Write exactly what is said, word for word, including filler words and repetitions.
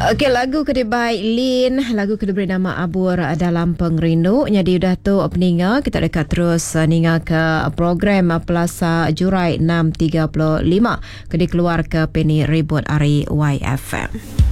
Okey, lagu kedua Lin, lagu kedua beri nama Abur Dalam Pengrindu. Jadi dah tu peninga, kita dekat terus ninga ke program Plaza Jurai enam tiga lima. Kedi keluar ke Penny Ribut Ari Y F M.